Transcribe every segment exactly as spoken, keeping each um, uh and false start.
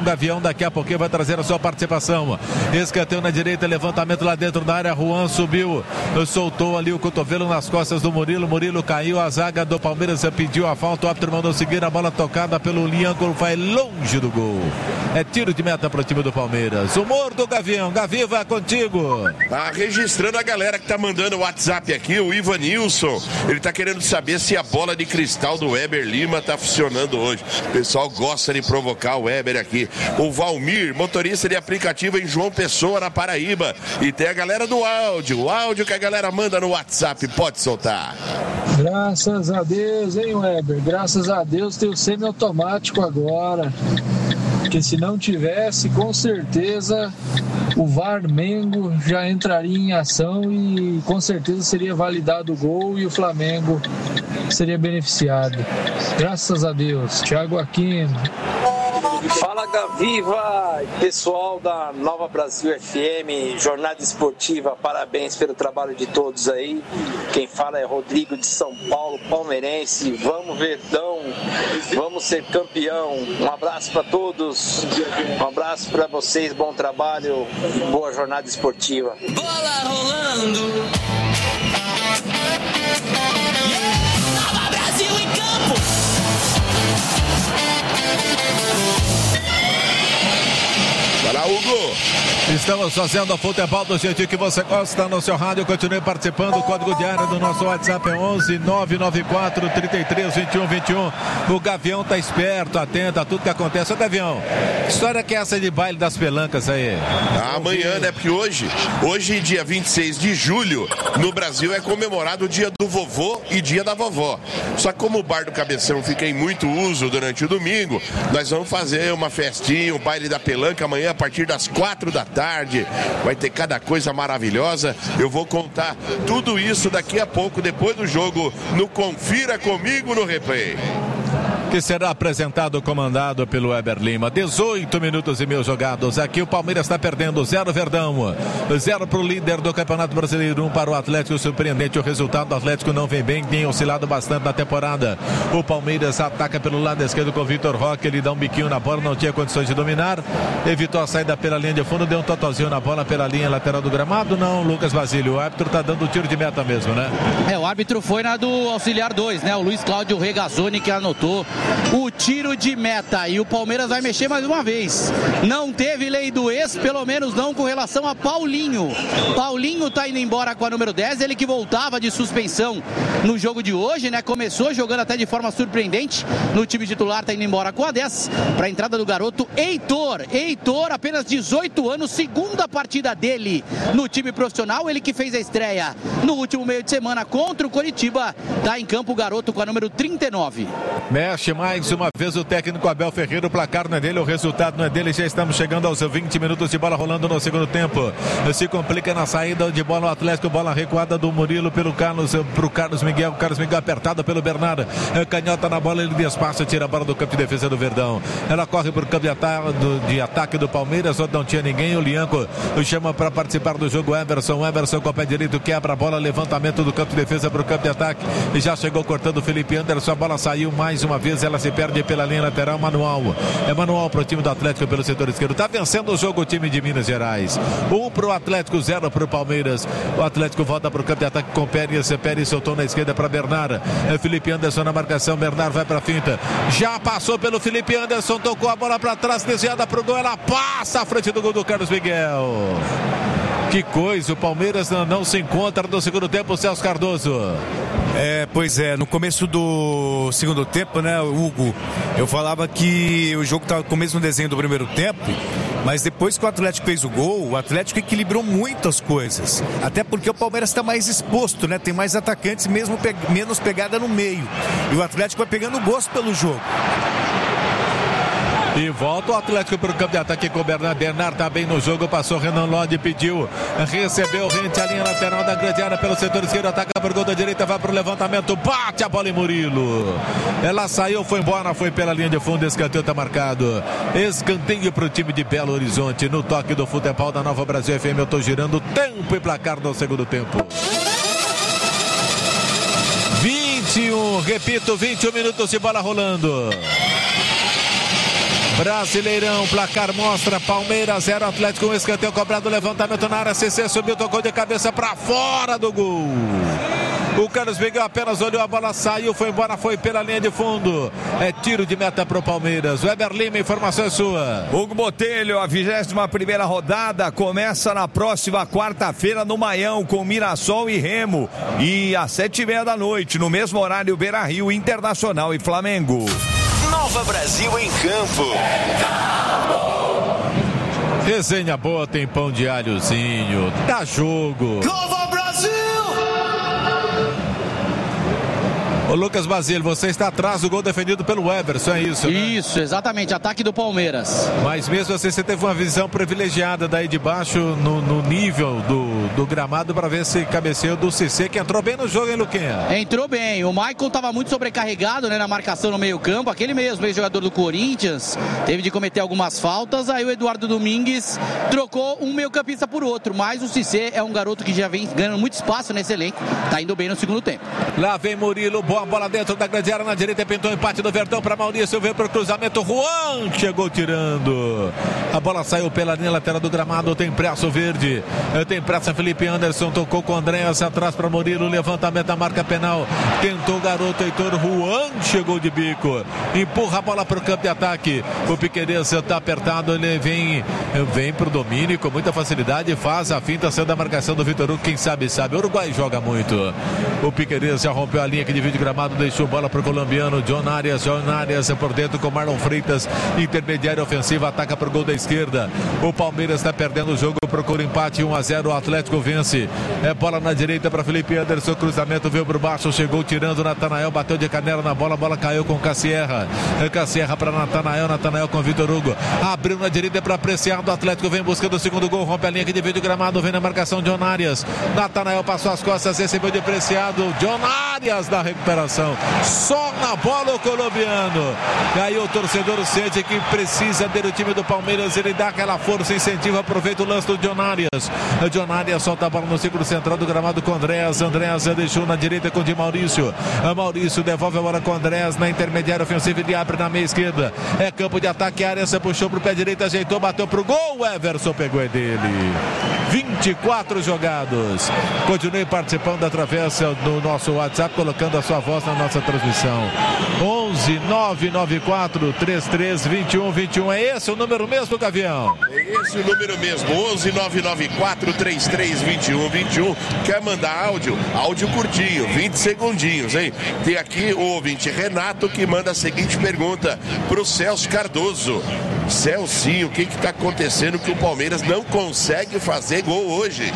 Gavião daqui a pouquinho vai trazer a sua participação. Escanteio na direita, levantamento lá dentro da área. Juan subiu, soltou ali o cotovelo nas costas do Murilo. Murilo caiu, a zaga do Palmeiras pediu a falta. O árbitro mandou seguir, a bola tocada pelo Lianco, vai longe do gol. É tiro de meta para o time do Palmeiras. Humor do Gavião. Gaviva, contigo. Tá registrando a galera que tá mandando o WhatsApp aqui, o Ivanilson. Ele tá querendo saber se a bola de cristal do Weber Lima tá funcionando hoje. O pessoal gosta de provocar o Weber aqui. O Valmir, motorista de aplicativo em João Pessoa, na Paraíba. E tem a galera do áudio. O áudio que a galera manda no WhatsApp. Pode soltar. Graças a Deus, hein, Weber? Graças a Deus tem o semiautomático agora. Porque se não tivesse, com certeza o Varmengo já entraria em ação e com certeza seria validado o gol e o Flamengo seria beneficiado. Graças a Deus. Thiago Aquino. Fala, Gaviva, pessoal da Nova Brasil F M, jornada esportiva, parabéns pelo trabalho de todos aí. Quem fala é Rodrigo de São Paulo, palmeirense. Vamos, Verdão, vamos ser campeão. Um abraço para todos, um abraço para vocês, bom trabalho, boa jornada esportiva. Bola rolando. Nova Brasil em campo. Para Hugo. Estamos fazendo a futebol do jeitinho que você gosta no seu rádio. Continue participando. O código diário do nosso WhatsApp é onze nove nove quatro, trinta e três, vinte e um, vinte e um. O Gavião tá esperto, atento a tudo que acontece. Ô, Gavião, que história que é essa de baile das pelancas aí? Ah, amanhã, né? Porque hoje, hoje, dia vinte e seis de julho, no Brasil é comemorado o dia do vovô e dia da vovó. Só que como o bar do Cabeção fica em muito uso durante o domingo, nós vamos fazer uma festinha, um baile da pelanca amanhã a partir das quatro da tarde. Vai ter cada coisa maravilhosa. Eu vou contar tudo isso daqui a pouco, depois do jogo, no Confira Comigo no Replay. Que será apresentado, comandado pelo Weber Lima. dezoito minutos e mil jogados. Aqui o Palmeiras está perdendo. Zero Verdão. Zero para o líder do Campeonato Brasileiro. Um para o Atlético. Surpreendente o resultado. O Atlético não vem bem. Tem oscilado bastante na temporada. O Palmeiras ataca pelo lado esquerdo com o Vitor Roque. Ele dá um biquinho na bola. Não tinha condições de dominar. Evitou a saída pela linha de fundo. Deu um totozinho na bola pela linha lateral do gramado. Não, Lucas Basílio. O árbitro está dando tiro de meta mesmo, né? É, o árbitro foi na do auxiliar dois, né? O Luiz Cláudio Regazzoni que anotou o tiro de meta. E o Palmeiras vai mexer mais uma vez. Não teve lei do ex, pelo menos não com relação a Paulinho. Paulinho tá indo embora com a número dez, ele que voltava de suspensão no jogo de hoje, né? Começou jogando até de forma surpreendente no time titular, tá indo embora com a dez, para a entrada do garoto Heitor. Heitor, apenas dezoito anos, segunda partida dele no time profissional, ele que fez a estreia no último meio de semana contra o Coritiba. Tá em campo o garoto com a número trinta e nove. Mexe mais uma vez o técnico Abel Ferreira, o placar não é dele, o resultado não é dele. Já estamos chegando aos vinte minutos de bola rolando no segundo tempo. Se complica na saída de bola o Atlético, bola recuada do Murilo pelo Carlos, pro Carlos Miguel, o Carlos Miguel apertado pelo Bernardo, canhota na bola, ele despacha, tira a bola do campo de defesa do Verdão. Ela corre pro campo de, ata do, de ataque do Palmeiras, onde não tinha ninguém. O Lianco chama para participar do jogo Everson, Everson com o pé direito, quebra a bola, levantamento do campo de defesa pro campo de ataque, e já chegou cortando o Felipe Anderson, a bola saiu mais uma vez, ela se perde pela linha lateral. Manual, é manual para o time do Atlético pelo setor esquerdo, tá vencendo o jogo o time de Minas Gerais, um pro Atlético, zero pro Palmeiras. O Atlético volta pro campo de ataque com Pérez, Pérez soltou na esquerda para Bernard, é Felipe Anderson na marcação, Bernard vai pra finta, já passou pelo Felipe Anderson, tocou a bola para trás, desviada pro gol, ela passa à frente do gol do Carlos Miguel. Que coisa, o Palmeiras não, não se encontra no segundo tempo, Celso Cardoso. É, pois é, no começo do segundo tempo, né, Hugo, eu falava que o jogo estava com o mesmo desenho do primeiro tempo, mas depois que o Atlético fez o gol, o Atlético equilibrou muito as coisas, até porque o Palmeiras está mais exposto, né, tem mais atacantes, mesmo pe- menos pegada no meio, e o Atlético vai pegando gosto pelo jogo. E volta o Atlético para o campo de ataque com o Bernard. Bernard está bem no jogo, passou Renan Lodi, pediu, recebeu, rente a linha lateral da grande área pelo setor esquerdo, ataca por gol da direita, vai para o levantamento, bate a bola em Murilo. Ela saiu, foi embora, foi pela linha de fundo, escanteio está marcado. Escanteio para o time de Belo Horizonte, no toque do futebol da Nova Brasil F M. Eu estou girando tempo e placar no segundo tempo. vinte e um, repito, vinte e um minutos de bola rolando. Brasileirão, placar mostra Palmeiras zero, Atlético um, escanteio cobrado, levantamento na área, C C subiu, tocou de cabeça para fora do gol. O Carlos Miguel apenas olhou, a bola saiu, foi embora, foi pela linha de fundo. É tiro de meta pro Palmeiras. Weber Lima, informação é sua. Hugo Botelho, a vigésima primeira rodada começa na próxima quarta-feira no Maião com Mirassol e Remo. E às sete e meia da noite, no mesmo horário, Beira-Rio, Internacional e Flamengo. Nova Brasil em campo. Resenha boa, tem pão de alhozinho. Dá jogo. Nova Brasil! Ô Lucas Basílio, você está atrás do gol defendido pelo Everson, é isso, né? Isso, exatamente, ataque do Palmeiras. Mas mesmo assim você teve uma visão privilegiada daí de baixo no, no nível do, do gramado para ver esse cabeceio do C C, que entrou bem no jogo, hein, Luquinha? Entrou bem, o Michael estava muito sobrecarregado, né, na marcação no meio campo, aquele mesmo ex-jogador do Corinthians, teve de cometer algumas faltas, aí o Eduardo Domingues trocou um meio campista por outro, mas o C C é um garoto que já vem ganhando muito espaço nesse elenco, tá indo bem no segundo tempo. Lá vem Murilo, boa bola dentro da grande área, na direita pintou o empate do Verdão para Maurício, veio para o cruzamento, Juan chegou tirando, a bola saiu pela linha lateral do gramado, tem pressa o verde, tem pressa Felipe Anderson, tocou com o Andréas atrás para Murilo, levantamento da marca penal, tentou o garoto Heitor, Juan chegou de bico, empurra a bola para o campo de ataque, o Piqueires está apertado, ele vem vem para o domínio com muita facilidade, faz a finta sendo a marcação do Vitor Hugo, quem sabe sabe, o Uruguai joga muito, o Piqueires já rompeu a linha que divide o gramado, deixou bola para o colombiano, John Arias, John Arias por dentro com Marlon Freitas, intermediário ofensivo, ataca para o gol da esquerda, o Palmeiras está perdendo o jogo, procura empate, um a zero, o Atlético vence, é bola na direita para Felipe Anderson, cruzamento veio por baixo, chegou tirando, Natanael bateu de canela na bola, a bola caiu com Cassierra, Cassierra para Natanael, Natanael com Vitor Hugo, abriu na direita para Preciado, o Atlético vem buscando o segundo gol, rompe a linha que divide o gramado, vem na marcação John Arias, Natanael passou as costas, recebeu de Preciado, John Arias da recuperação, só na bola o colombiano, e aí o torcedor sente que precisa ter o time do Palmeiras, ele dá aquela força, incentiva, aproveita o lance do John Arias, o John Arias solta a bola no círculo central do gramado com Andréas, Andréas deixou na direita com o Di Maurício, a Maurício devolve a bola com Andréas na intermediária ofensiva, ele abre na meia esquerda, é campo de ataque, Arias puxou pro pé direito, ajeitou, bateu pro gol, o Everson pegou é dele, vinte e quatro jogados, continue participando através do nosso WhatsApp, colocando a sua voz na nossa transmissão, onze nove nove quatro três três dois um dois um, é esse o número mesmo, Gavião? É esse o número mesmo, onze nove nove quatro três três dois um dois um, quer mandar áudio? Áudio curtinho, vinte segundinhos, hein? Tem aqui o ouvinte Renato que manda a seguinte pergunta pro Celso Cardoso, Celcinho, o que que tá acontecendo que o Palmeiras não consegue fazer gol hoje?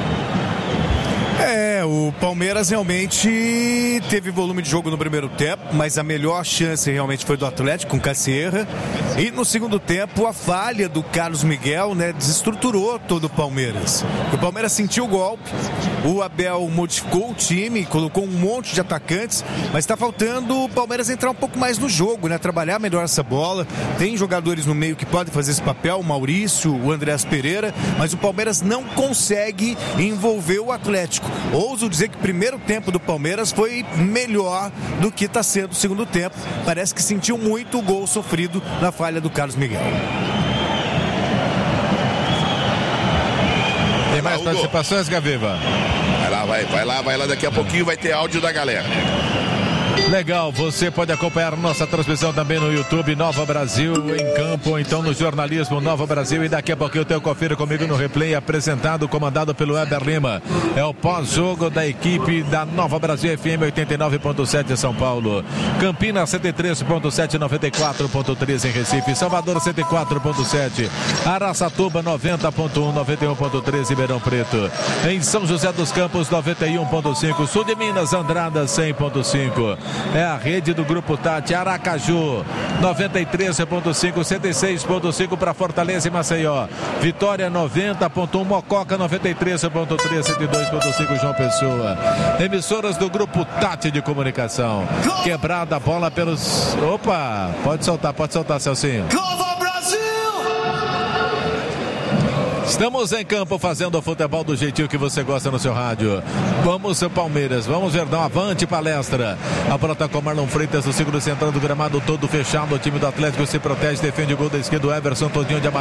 É, o Palmeiras realmente teve volume de jogo no primeiro tempo, mas a melhor chance realmente foi do Atlético com Cassierra. E no segundo tempo, a falha do Carlos Miguel, né, desestruturou todo o Palmeiras. O Palmeiras sentiu o golpe, o Abel modificou o time, colocou um monte de atacantes, mas está faltando o Palmeiras entrar um pouco mais no jogo, né, trabalhar melhor essa bola. Tem jogadores no meio que podem fazer esse papel, o Maurício, o Andréas Pereira, mas o Palmeiras não consegue envolver o Atlético. Ouso dizer que o primeiro tempo do Palmeiras foi melhor do que está sendo o segundo tempo. Parece que sentiu muito o gol sofrido na falha do Carlos Miguel. Tem mais participações, Gaviva? Vai lá, vai, vai lá, vai lá, daqui a pouquinho vai ter áudio da galera. Legal, você pode acompanhar nossa transmissão também no YouTube, Nova Brasil em campo, ou então no jornalismo Nova Brasil, e daqui a pouquinho eu tenho confira comigo no replay, apresentado, comandado pelo Weber Lima. É o pós-jogo da equipe da Nova Brasil F M oitenta e nove ponto sete em São Paulo, Campinas cento e três ponto sete, noventa e quatro ponto três em Recife, Salvador cento e quatro ponto sete, Araçatuba noventa ponto um, noventa e um ponto três em Ribeirão Preto, em São José dos Campos noventa e um ponto cinco, Sul de Minas, Andrada cem ponto cinco. É a rede do Grupo Tati, Aracaju noventa e três ponto cinco, cento e seis ponto cinco para Fortaleza e Maceió, Vitória noventa ponto um, Mococa noventa e três ponto três, cento e dois ponto cinco João Pessoa. Emissoras do Grupo Tati de Comunicação. Quebrada a bola pelos... Opa, pode soltar, pode soltar, Celcinho. Estamos em campo fazendo o futebol do jeitinho que você gosta no seu rádio. Vamos, seu Palmeiras. Vamos, Verdão. Avante, palestra. A bola tá com o Marlon Freitas, o segundo central do gramado todo fechado. O time do Atlético se protege, defende o gol da esquerda. O Everson todinho de amarelo.